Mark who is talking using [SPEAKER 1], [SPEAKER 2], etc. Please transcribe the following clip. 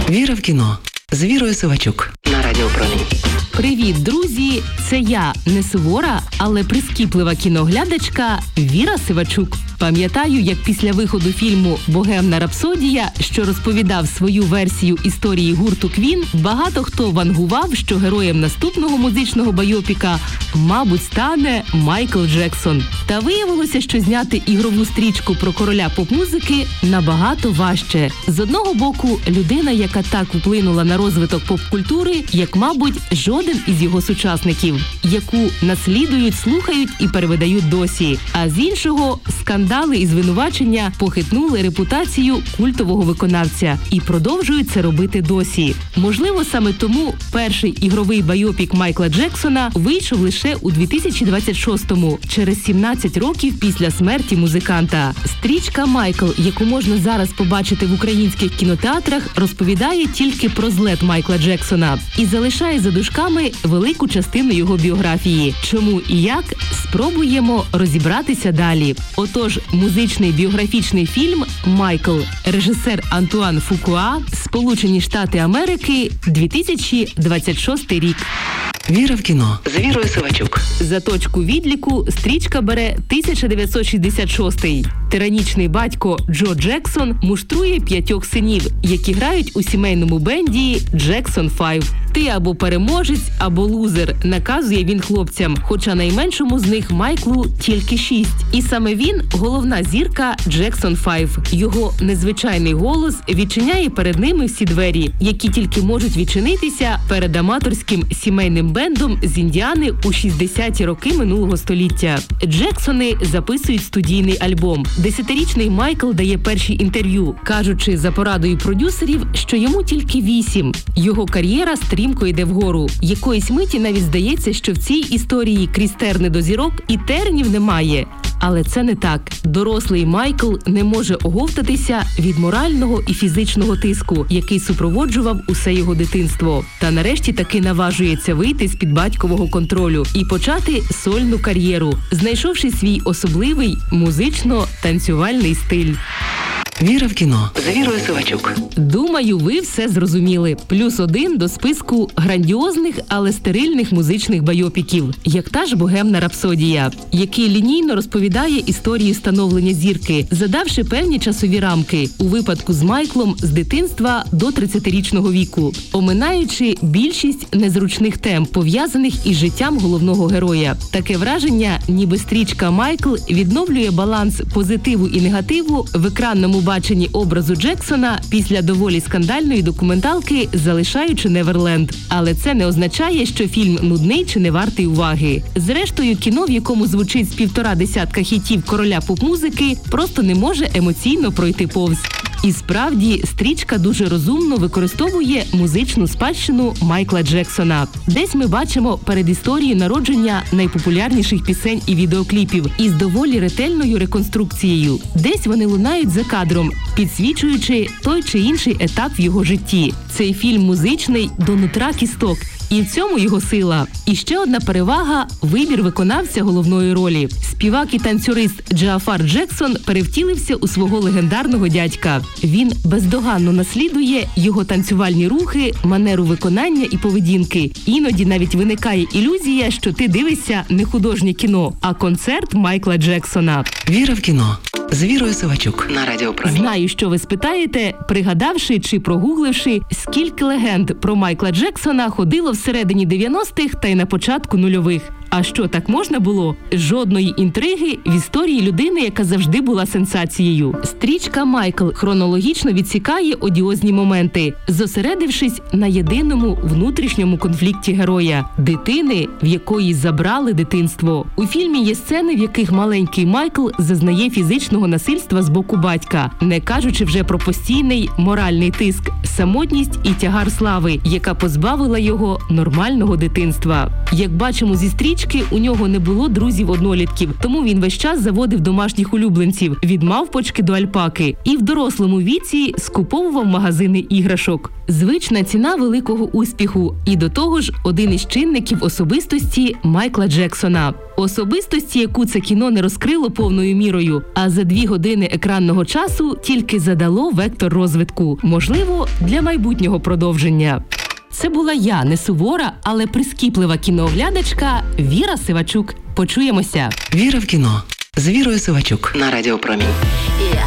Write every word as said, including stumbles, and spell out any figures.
[SPEAKER 1] Віра в кіно з Вірою Сивачук на Радіопромінь.
[SPEAKER 2] Привіт, друзі! Це я, не сувора, але прискіплива кіноглядачка Віра Сивачук. Пам'ятаю, як після виходу фільму «Богемна рапсодія», що розповідав свою версію історії гурту Квін, багато хто вангував, що героєм наступного музичного байопіка, мабуть, стане Майкл Джексон. Та виявилося, що зняти ігрову стрічку про короля поп-музики набагато важче. З одного боку, людина, яка так вплинула на розвиток поп-культури, як, мабуть, жоден із його сучасників, яку наслідують, слухають і перевидають досі. А з іншого, скандали і звинувачення похитнули репутацію культового виконавця і продовжують це робити досі. Можливо, саме тому перший ігровий байопік Майкла Джексона вийшов лише у дві тисячі двадцять шостому, через сімнадцять років після смерті музиканта. Стрічка «Майкл», яку можна зараз побачити в українських кінотеатрах, розповідає тільки про злет Майкла Джексона і залишає за дужками велику частину його біографії. Чому і як? Спробуємо розібратися далі. Отож, музичний біографічний фільм «Майкл», режисер Антуан Фукуа, Сполучені Штати Америки, дві тисячі двадцять шостий рік.
[SPEAKER 1] Віра в кіно з Вірою Сивачук.
[SPEAKER 2] За точку відліку стрічка бере тисяча дев'ятсот шістдесят шостий. Тиранічний батько Джо Джексон муштрує п'ятьох синів, які грають у сімейному бенді «Джексон п'ять». «Ти або переможець, або лузер», наказує він хлопцям, хоча найменшому з них, Майклу, тільки шість. І саме він – головна зірка «Джексон п'ять». Його незвичайний голос відчиняє перед ними всі двері, які тільки можуть відчинитися перед аматорським сімейним бендом з Індіани у шістдесяті роки минулого століття. Джексони записують студійний альбом. Десятирічний Майкл дає перші інтерв'ю, кажучи за порадою продюсерів, що йому тільки вісім. Його кар'єра стрімко йде вгору. Якоїсь миті навіть здається, що в цій історії крізь терни до зірок і тернів немає. Але це не так. Дорослий Майкл не може оговтатися від морального і фізичного тиску, який супроводжував усе його дитинство. Та нарешті таки наважується вийти з-під батькового контролю і почати сольну кар'єру, знайшовши свій особливий музично-танцювальний стиль.
[SPEAKER 1] Віра в кіно з Вірою Сивачук.
[SPEAKER 2] Думаю, ви все зрозуміли. Плюс один до списку грандіозних, але стерильних музичних байопіків, як та ж «Богемна рапсодія», який лінійно розповідає історію становлення зірки, задавши певні часові рамки, у випадку з Майклом з дитинства до тридцятирічного віку, оминаючи більшість незручних тем, пов'язаних із життям головного героя. Таке враження, ніби стрічка «Майкл» відновлює баланс позитиву і негативу в екранному баченні образу Джексона після доволі скандальної документалки «Залишаючи Неверленд». Але це не означає, що фільм нудний чи не вартий уваги. Зрештою, кіно, в якому звучить з півтора десятка хітів короля поп-музики, просто не може емоційно пройти повз. І справді, стрічка дуже розумно використовує музичну спадщину Майкла Джексона. Десь ми бачимо передісторію народження найпопулярніших пісень і відеокліпів із доволі ретельною реконструкцією. Десь вони лунають за кадром, підсвічуючи той чи інший етап в його житті. Цей фільм музичний до нутра кісток. І в цьому його сила. І ще одна перевага – вибір виконавця головної ролі. Співак і танцюрист Джеафар Джексон перевтілився у свого легендарного дядька. Він бездоганно наслідує його танцювальні рухи, манеру виконання і поведінки. Іноді навіть виникає ілюзія, що ти дивишся не художнє кіно, а концерт Майкла Джексона.
[SPEAKER 1] Віра в кіно з Вірою Сивачук на Радіопромінь.
[SPEAKER 2] Знаю, що ви спитаєте, пригадавши чи прогугливши, скільки легенд про Майкла Джексона ходило всередині дев'яностих та й на початку нульових. А що, так можна було? Жодної інтриги в історії людини, яка завжди була сенсацією. Стрічка «Майкл» хронологічно відсікає одіозні моменти, зосередившись на єдиному внутрішньому конфлікті героя – дитини, в якої забрали дитинство. У фільмі є сцени, в яких маленький Майкл зазнає фізичного насильства з боку батька, не кажучи вже про постійний моральний тиск, самотність і тягар слави, яка позбавила його нормального дитинства. Як бачимо зі стрічки, невеличке, у нього не було друзів-однолітків, тому він весь час заводив домашніх улюбленців – від мавпочки до альпаки. І в дорослому віці скуповував магазини іграшок. Звична ціна великого успіху. І до того ж, один із чинників особистості Майкла Джексона. Особистості, яку це кіно не розкрило повною мірою, а за дві години екранного часу тільки задало вектор розвитку. Можливо, для майбутнього продовження. Це була я, не сувора, але прискіплива кінооглядачка Віра Сивачук. Почуємося.
[SPEAKER 1] Віра в кіно з Вірою Сивачук на Радіо Промінь.
[SPEAKER 3] Я